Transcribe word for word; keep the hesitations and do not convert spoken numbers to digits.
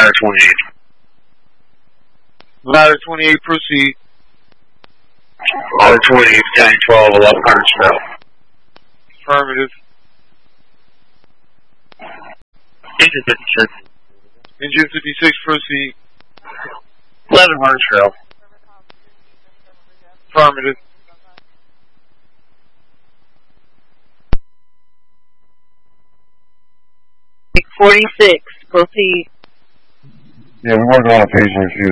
Ladder twenty-eight. Ladder twenty-eight, proceed. Ladder twenty-eight, Battalion twelve, eleven hundred Trail. Affirmative. Engine fifty-six. Engine fifty-six, proceed. eleven hundred Trail. Affirmative. forty-six, proceed. Yeah, we weren't on a page review.